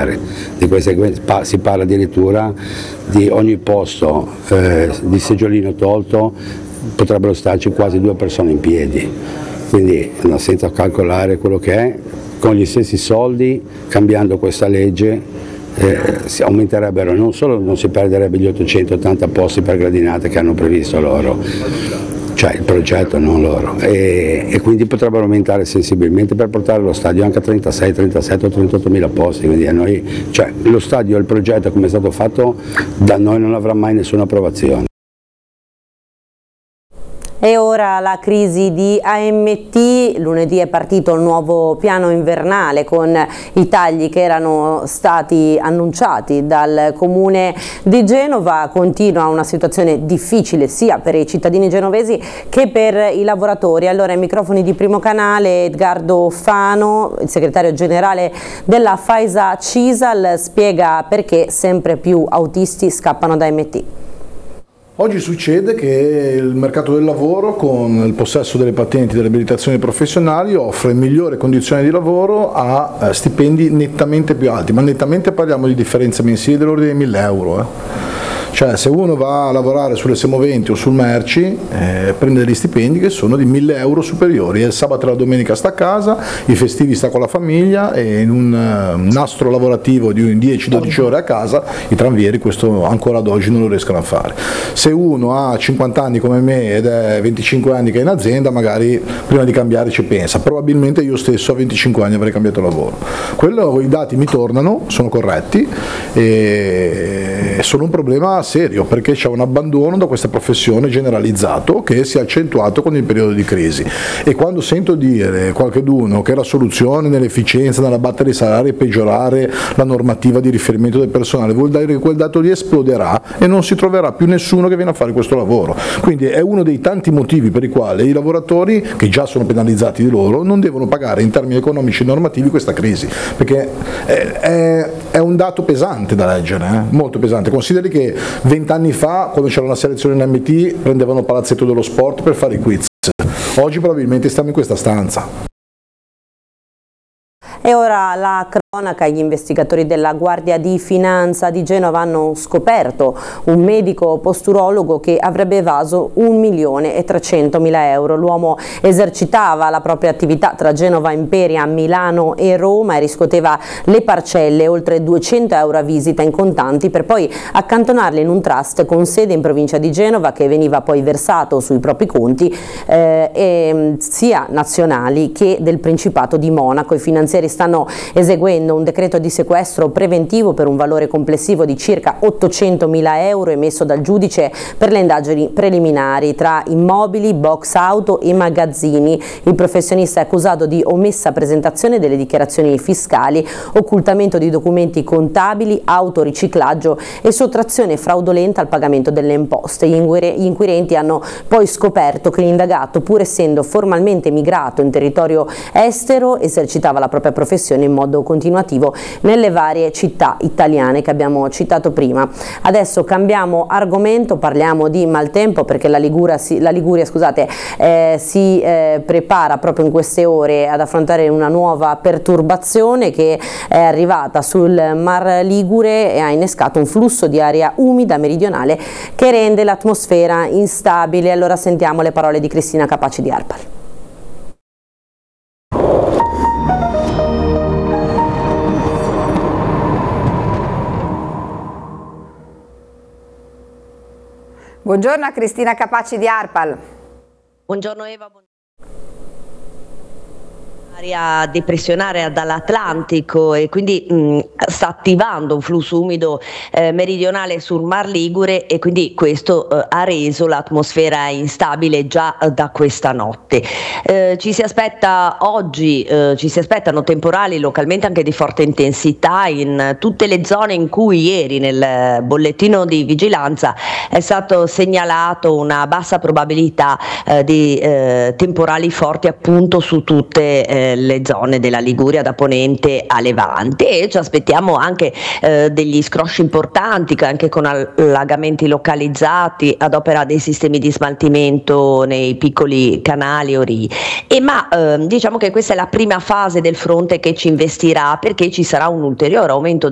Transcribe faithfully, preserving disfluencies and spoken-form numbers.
calcolare. Di queste, si parla addirittura di ogni posto eh, di seggiolino tolto, potrebbero starci quasi due persone in piedi, quindi no, senza calcolare quello che è, con gli stessi soldi, cambiando questa legge, Eh, si aumenterebbero, non solo non si perderebbe gli ottocentottanta posti per gradinate che hanno previsto loro, cioè il progetto, non loro, e, e quindi potrebbero aumentare sensibilmente per portare lo stadio anche a trentasei, trentasette o trentotto mila posti, quindi a noi, cioè, lo stadio, il progetto come è stato fatto da noi non avrà mai nessuna approvazione. E ora la crisi di A M T, lunedì è partito il nuovo piano invernale con i tagli che erano stati annunciati dal Comune di Genova. Continua una situazione difficile sia per i cittadini genovesi che per i lavoratori. Allora ai microfoni di Primo Canale Edgardo Fano, il segretario generale della Faisa Cisal, spiega perché sempre più autisti scappano da A M T. Oggi succede che il mercato del lavoro, con il possesso delle patenti e delle abilitazioni professionali, offre migliori condizioni di lavoro a stipendi nettamente più alti, ma nettamente parliamo di differenze mensili dell'ordine di mille euro. Eh. Cioè se uno va a lavorare sulle semoventi o sul merci eh, prende degli stipendi che sono di mille euro superiori, e il sabato e la domenica sta a casa, i festivi sta con la famiglia, e in un uh, nastro lavorativo di dieci dodici ore a casa i tranvieri questo ancora ad oggi non lo riescono a fare. Se uno ha cinquanta anni come me ed è venticinque anni che è in azienda, magari prima di cambiare ci pensa, probabilmente io stesso a venticinque anni avrei cambiato lavoro. Quello, i dati mi tornano, sono corretti e sono un problema serio, perché c'è un abbandono da questa professione generalizzato che si è accentuato con il periodo di crisi. E quando sento dire qualcheduno che la soluzione nell'efficienza, nell'abbattere i salari è peggiorare la normativa di riferimento del personale, vuol dire che quel dato lì esploderà e non si troverà più nessuno che viene a fare questo lavoro. Quindi è uno dei tanti motivi per i quali i lavoratori, che già sono penalizzati di loro, non devono pagare in termini economici e normativi questa crisi, perché è, è, è un dato pesante da leggere, eh? Molto pesante. Consideri che vent'anni fa, quando c'era una selezione in M T, prendevano Palazzetto dello Sport per fare i quiz. Oggi probabilmente stiamo in questa stanza. E ora la cronaca: gli investigatori della Guardia di Finanza di Genova hanno scoperto un medico posturologo che avrebbe evaso un milione e trecentomila euro. L'uomo esercitava la propria attività tra Genova Imperia, Milano e Roma e riscuoteva le parcelle, oltre duecento euro a visita in contanti, per poi accantonarle in un trust con sede in provincia di Genova, che veniva poi versato sui propri conti eh, e, sia nazionali che del Principato di Monaco. I finanzieri stanno eseguendo un decreto di sequestro preventivo per un valore complessivo di circa ottocentomila euro emesso dal giudice per le indagini preliminari tra immobili, box auto e magazzini. Il professionista è accusato di omessa presentazione delle dichiarazioni fiscali, occultamento di documenti contabili, autoriciclaggio e sottrazione fraudolenta al pagamento delle imposte. Gli inquirenti hanno poi scoperto che l'indagato, pur essendo formalmente migrato in territorio estero, esercitava la propria professione in modo continuativo nelle varie città italiane che abbiamo citato prima. Adesso cambiamo argomento, parliamo di maltempo, perché la Liguria, si, la Liguria scusate, eh, si eh, prepara proprio in queste ore ad affrontare una nuova perturbazione che è arrivata sul Mar Ligure e ha innescato un flusso di aria umida meridionale che rende l'atmosfera instabile. Allora sentiamo le parole di Cristina Capaci di Arpal. Buongiorno a Cristina Capaci di Arpal. Buongiorno Eva. Aria depressionare dall'Atlantico e quindi mh, sta attivando un flusso umido eh, meridionale sul Mar Ligure, e quindi questo eh, ha reso l'atmosfera instabile già eh, da questa notte. Eh, ci si aspetta oggi, eh, ci si aspettano temporali localmente anche di forte intensità in tutte le zone in cui ieri nel bollettino di vigilanza è stato segnalato una bassa probabilità eh, di eh, temporali forti appunto su tutte eh, le zone della Liguria da ponente a levante, e ci aspettiamo anche eh, degli scrosci importanti anche con allagamenti localizzati ad opera dei sistemi di smaltimento nei piccoli canali o rii. E ma eh, diciamo che questa è la prima fase del fronte che ci investirà, perché ci sarà un ulteriore aumento